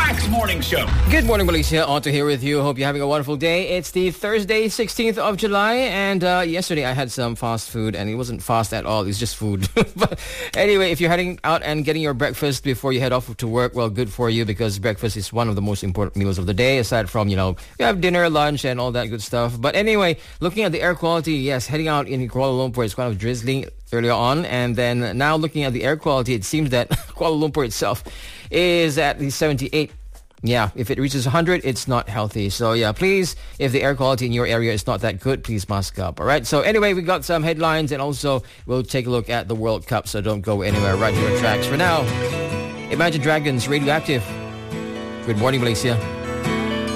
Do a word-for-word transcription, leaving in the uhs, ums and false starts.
Tracks Morning Show. Good morning, Malaysia. On to here with you. Hope you're having a wonderful day. It's the Thursday, sixteenth of July, and uh, yesterday I had some fast food, and it wasn't fast at all. It's just food. But anyway, if you're heading out and getting your breakfast before you head off to work, well, good for you, because breakfast is one of the most important meals of the day, aside from, you know, you have dinner, lunch, and all that good stuff. But anyway, looking at the air quality, yes, heading out in Kuala Lumpur, it's kind of drizzling earlier on, and then now looking at the air quality, it seems that Kuala Lumpur itself is at the seventy-eight. Yeah, if it reaches one hundred, it's not healthy. So yeah, please, if the air quality in your area is not that good, please mask up. All right. So anyway, we got some headlines, and also we'll take a look at the World Cup. So don't go anywhere. Right to your tracks. For now, Imagine Dragons, Radioactive. Good morning, Malaysia.